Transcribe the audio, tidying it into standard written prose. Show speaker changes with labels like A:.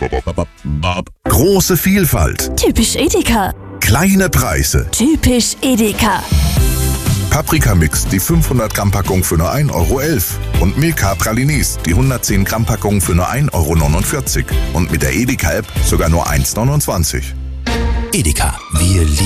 A: Große Vielfalt.
B: Typisch Edeka.
A: Kleine Preise.
B: Typisch Edeka.
A: Paprikamix, die 500 Gramm Packung für nur 1,11 € und Milka Pralines, die 110 Gramm Packung für nur 1,49 € und mit der Edeka App sogar nur 1,29 €.
C: Edeka, wir